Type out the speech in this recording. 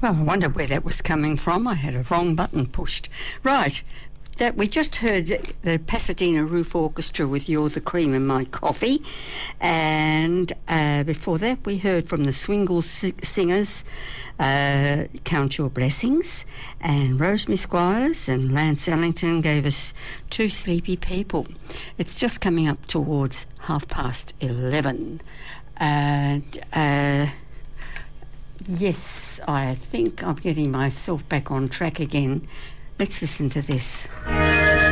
Well, I wonder where that was coming from. I had a wrong button pushed. Right. That we just heard the Pasadena Roof Orchestra with You're the Cream in My Coffee, and before that we heard from the Swingle Singers, Count Your Blessings, and Rosemary Squires and Lance Ellington gave us Two Sleepy People. It's just coming up towards 11:30, and yes, I think I'm getting myself back on track again. Let's listen to this.